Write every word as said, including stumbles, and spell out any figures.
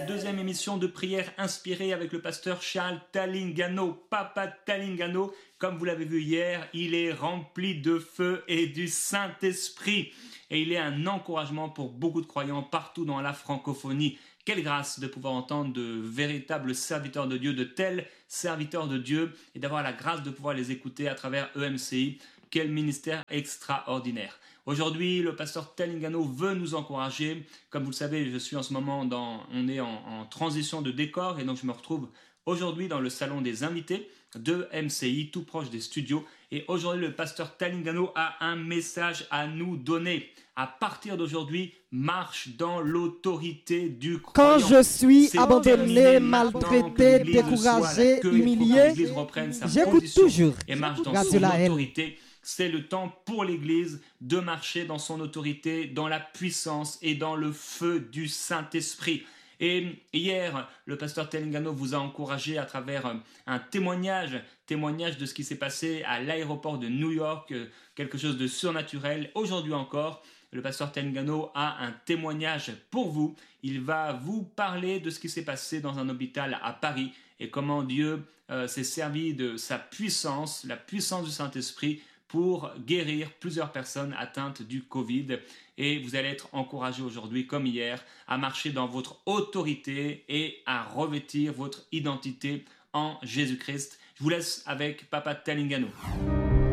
cette deuxième émission de prière inspirée avec le pasteur Charles Talingano, Papa Talingano. Comme vous l'avez vu hier, il est rempli de feu et du Saint-Esprit. Et il est un encouragement pour beaucoup de croyants partout dans la francophonie. Quelle grâce de pouvoir entendre de véritables serviteurs de Dieu, de tels serviteurs de Dieu, et d'avoir la grâce de pouvoir les écouter à travers E M C I. Quel ministère extraordinaire. Aujourd'hui, le pasteur Talingano veut nous encourager. Comme vous le savez, je suis en ce moment dans, on est en, en transition de décor et donc je me retrouve aujourd'hui dans le salon des invités de M C I, tout proche des studios. Et aujourd'hui, le pasteur Talingano a un message à nous donner. À partir d'aujourd'hui, marche dans l'autorité du croyant. Quand je suis C'est abandonné, maintenant maltraité, que l'Église découragé, soit l'accueil, humilié, que l'Église reprenne sa j'écoute position toujours et marche dans Radio son La Haine. autorité. C'est le temps pour l'Église de marcher dans son autorité, dans la puissance et dans le feu du Saint-Esprit. Et hier, le pasteur Talingano vous a encouragé à travers un témoignage, témoignage de ce qui s'est passé à l'aéroport de New York, quelque chose de surnaturel. Aujourd'hui encore, le pasteur Talingano a un témoignage pour vous. Il va vous parler de ce qui s'est passé dans un hôpital à Paris et comment Dieu euh, s'est servi de sa puissance, la puissance du Saint-Esprit, pour guérir plusieurs personnes atteintes du Covid. Et vous allez être encouragés aujourd'hui, comme hier, à marcher dans votre autorité et à revêtir votre identité en Jésus-Christ. Je vous laisse avec Papa Talingano.